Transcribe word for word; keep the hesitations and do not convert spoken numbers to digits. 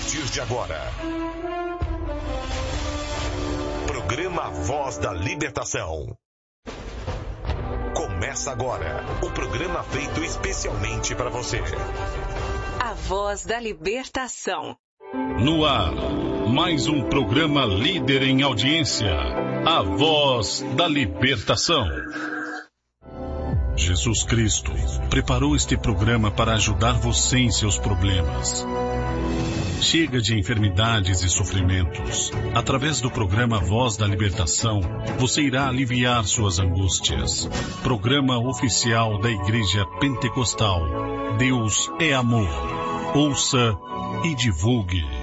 partir de agora, programa Voz da Libertação. Começa agora o programa feito especialmente para você. A Voz da Libertação. No ar, mais um programa líder em audiência. A Voz da Libertação. Jesus Cristo preparou este programa para ajudar você em seus problemas. Chega de enfermidades e sofrimentos. Através do programa Voz da Libertação, você irá aliviar suas angústias. Programa oficial da Igreja Pentecostal. Deus é amor. Ouça e divulgue.